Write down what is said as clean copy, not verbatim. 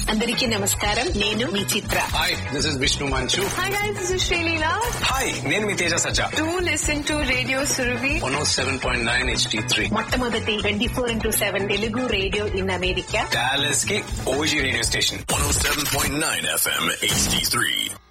అందరికీ నమస్కారం. నేను మీ చిత్ర. Hi, this is Vishnu Manchu. Hi guys, this is Shalila. Hi, నేను మీ తేజ సజ్జా. Do listen to Radio Surabhi. 107.9 HD3. మొట్టమొదటి 24/7 Telugu radio in America. Dallas కి OG radio station. 107.9 FM HD3.